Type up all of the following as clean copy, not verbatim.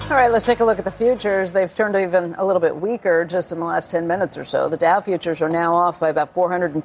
All right, let's take a look at the futures. They've turned even a little bit weaker just in the last 10 minutes or so. The Dow futures are now off by about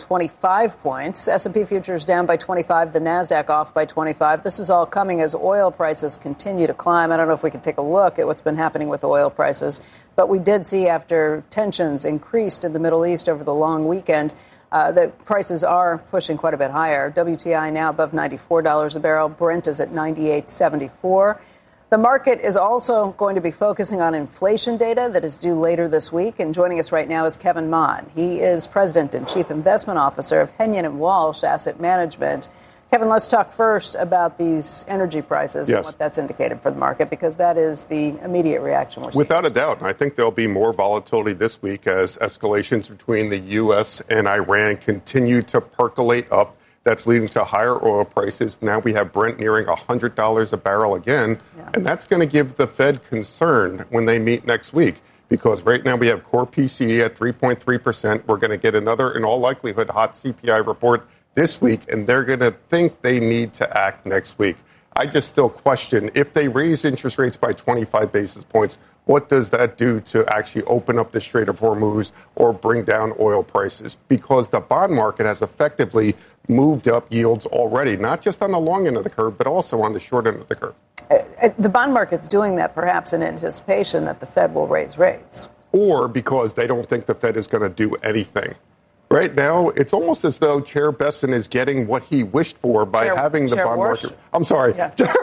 425 points. S&P futures down by 25. The NASDAQ off by 25. This is all coming as oil prices continue to climb. I don't know if we can take a look at what's been happening with oil prices, but we did see after tensions increased in the Middle East over the long weekend, that prices are pushing quite a bit higher. WTI now above $94 a barrel. Brent is at $98.74. The market is also going to be focusing on inflation data that is due later this week. And joining us right now is Kevin Mon. He is president and chief investment officer of Hennion & Walsh Asset Management. Kevin, let's talk first about these energy prices and what that's indicated for the market, because that is the immediate reaction we're seeing. Without a doubt. I think there'll be more volatility this week as escalations between the U.S. and Iran continue to percolate up. That's leading to higher oil prices. Now we have Brent nearing $100 a barrel again. And that's going to give the Fed concern when they meet next week, because right now we have core PCE at 3.3%. We're going to get another, in all likelihood, hot CPI report this week, and they're going to think they need to act next week. I just still question, if they raise interest rates by 25 basis points, what does that do to actually open up the Strait of Hormuz or bring down oil prices? Because the bond market has effectively moved up yields already, not just on the long end of the curve, but also on the short end of the curve. The bond market's doing that perhaps in anticipation that the Fed will raise rates. Or because they don't think the Fed is going to do anything. Right now, it's almost as though Chair Bessent is getting what he wished for by having the bond market. I'm sorry.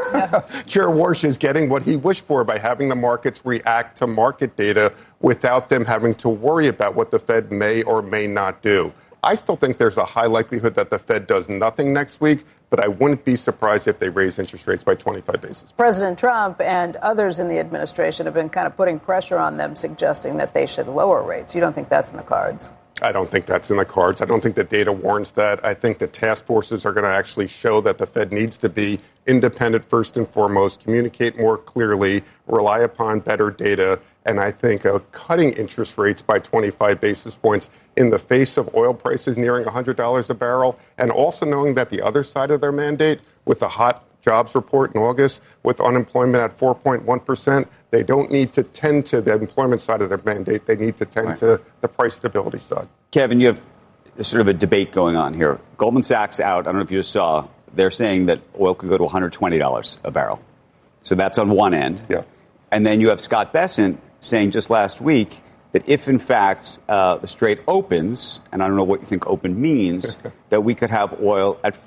Chair Warsh is getting what he wished for by having the markets react to market data without them having to worry about what the Fed may or may not do. I still think there's a high likelihood that the Fed does nothing next week, but I wouldn't be surprised if they raise interest rates by 25 basis points. President Trump and others in the administration have been kind of putting pressure on them, suggesting that they should lower rates. You don't think that's in the cards? I don't think that's in the cards. I don't think the data warrants that. I think the task forces are going to actually show that the Fed needs to be independent first and foremost, communicate more clearly, rely upon better data. And I think cutting interest rates by 25 basis points in the face of oil prices nearing $100 a barrel, and also knowing that the other side of their mandate, with the hot jobs report in August, with unemployment at 4.1%, they don't need to tend to the employment side of their mandate. They need to tend to the price stability side. Kevin, you have sort of a debate going on here. Goldman Sachs out, I don't know if you just saw, they're saying that oil could go to $120 a barrel. So that's on one end. Yeah. And then you have Scott Bessent saying just last week that if, in fact, the Strait opens, and I don't know what you think open means, that we could have oil at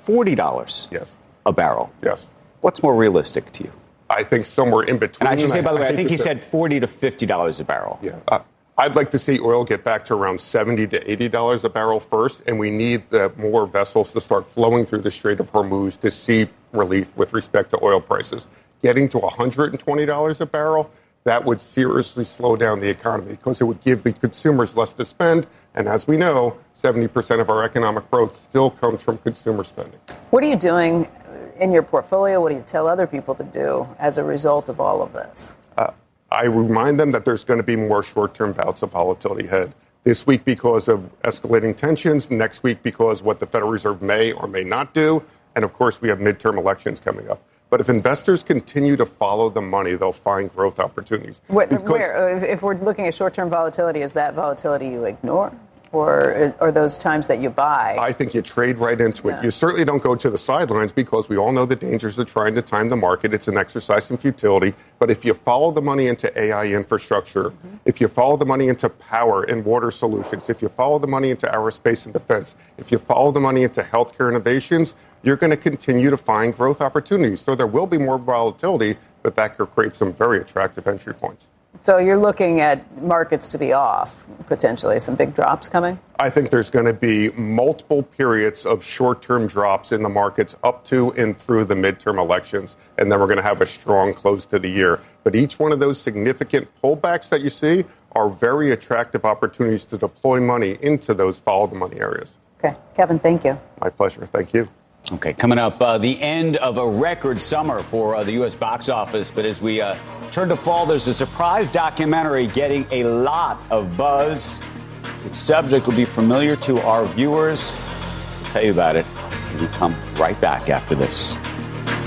$40 a barrel. Yes. What's more realistic to you? I think somewhere in between. And I should say, by the way, I think he said $40 to $50 a barrel. Yeah. I'd like to see oil get back to around $70 to $80 a barrel first, and we need more vessels to start flowing through the Strait of Hormuz to see relief with respect to oil prices. Getting to $120 a barrel, that would seriously slow down the economy because it would give the consumers less to spend. And as we know, 70% of our economic growth still comes from consumer spending. What are you doing in your portfolio? What do you tell other people to do as a result of all of this? I remind them that there's going to be more short-term bouts of volatility ahead. This week because of escalating tensions, next week because what the Federal Reserve may or may not do. And, of course, we have midterm elections coming up. But if investors continue to follow the money, they'll find growth opportunities. If we're looking at short-term volatility, is that volatility you ignore? Or those times that you buy? I think you trade right into it. You certainly don't go to the sidelines because we all know the dangers of trying to time the market. It's an exercise in futility. But if you follow the money into AI infrastructure, if you follow the money into power and water solutions, if you follow the money into aerospace and defense, if you follow the money into healthcare innovations, you're going to continue to find growth opportunities. So there will be more volatility, but that could create some very attractive entry points. So you're looking at markets to be off, potentially, some big drops coming? I think there's going to be multiple periods of short-term drops in the markets up to and through the midterm elections, and then we're going to have a strong close to the year. But each one of those significant pullbacks that you see are very attractive opportunities to deploy money into those follow-the-money areas. Okay. Kevin, thank you. My pleasure. Thank you. Okay, coming up, the end of a record summer for the U.S. box office. But as we turn to fall, there's a surprise documentary getting a lot of buzz. Its subject will be familiar to our viewers. I'll tell you about it when we come right back after this.